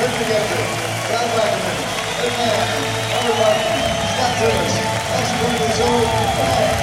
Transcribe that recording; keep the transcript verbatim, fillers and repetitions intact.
Rick DeGetter, Brad Wackerman, Ed Mann, Robert Martin, Scott Davis, Alex Burnley,